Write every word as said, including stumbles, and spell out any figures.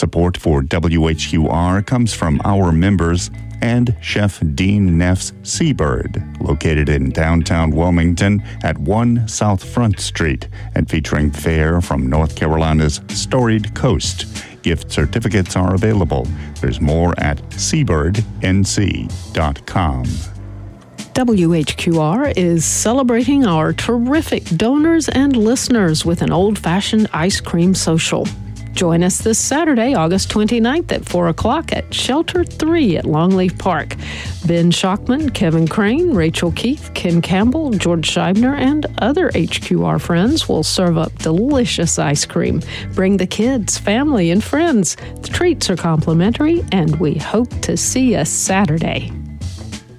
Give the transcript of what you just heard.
Support for W H Q R comes from our members and Chef Dean Neff's Seabird, located in downtown Wilmington at one South Front Street and featuring fare from North Carolina's storied coast. Gift certificates are available. There's more at seabird n c dot com. W H Q R is celebrating our terrific donors and listeners with an old-fashioned ice cream social. Join us this Saturday, August twenty-ninth at four o'clock at Shelter three at Longleaf Park. Ben Schockman, Kevin Crane, Rachel Keith, Ken Campbell, George Scheibner, and other H Q R friends will serve up delicious ice cream. Bring the kids, family, and friends. The treats are complimentary, and we hope to see you Saturday.